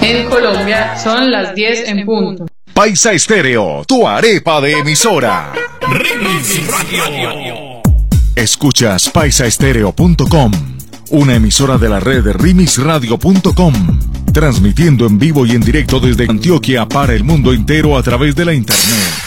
En Colombia son las 10 en punto. Paisa Estéreo, tu arepa de emisora. Rimis Radio. Escuchas paisaestereo.com, una emisora de la red rimisradio.com, transmitiendo en vivo y en directo desde Antioquia para el mundo entero a través de la internet.